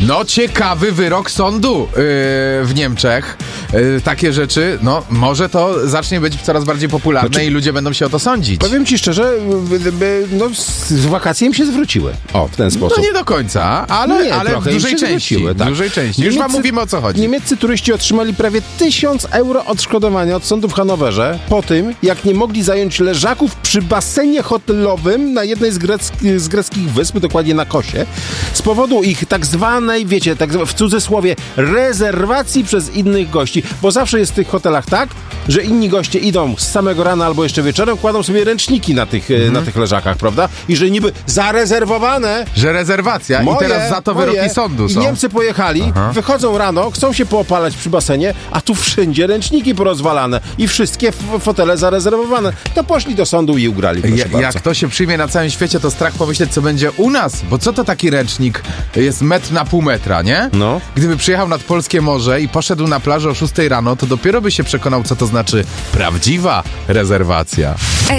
No, ciekawy wyrok sądu w Niemczech. Takie rzeczy, no, może to zacznie być coraz bardziej popularne i ludzie będą się o to sądzić. Powiem ci szczerze, z wakacji im się zwróciły. O, w ten sposób. No nie do końca, ale w dużej części. Tak. W dużej części. Już wam mówimy, o co chodzi. Niemieccy turyści otrzymali prawie 1000 euro odszkodowania od sądu w Hanowerze po tym, jak nie mogli zająć leżaków przy basenie hotelowym na jednej z greckich wysp, dokładnie na Kosie, z powodu ich tak zwanej, wiecie, w cudzysłowie, rezerwacji przez innych gości. Bo zawsze jest w tych hotelach tak, że inni goście idą z samego rana albo jeszcze wieczorem, kładą sobie ręczniki na tych leżakach, prawda? I że niby zarezerwowane. Że rezerwacja i teraz za to wyroki sądu są. I Niemcy pojechali, wychodzą rano, chcą się poopalać przy basenie, a tu wszędzie ręczniki porozwalane i wszystkie fotele zarezerwowane. To poszli do sądu i ugrali, proszę bardzo. Jak to się przyjmie na całym świecie, to strach pomyśleć, co będzie u nas. Bo co to taki ręcznik? Jest metr na pół metra, nie? No. Gdyby przyjechał nad polskie morze i poszedł na plażę o 6 rano, to dopiero by się przekonał, co to znaczy prawdziwa rezerwacja.